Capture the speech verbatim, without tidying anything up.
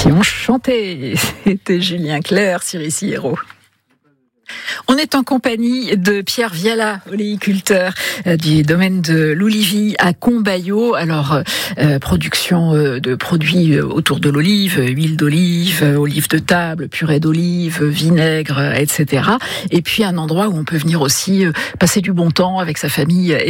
Si on chantait, c'était Julien Clerc sur Ici Héros. On est en compagnie de Pierre Viala, oléiculteur euh, du domaine de l'Olivie à Combaillot. Alors, euh, production euh, de produits autour de l'olive, huile d'olive, euh, olive de table, purée d'olive, vinaigre, euh, et cetera. Et puis un endroit où on peut venir aussi euh, passer du bon temps avec sa famille.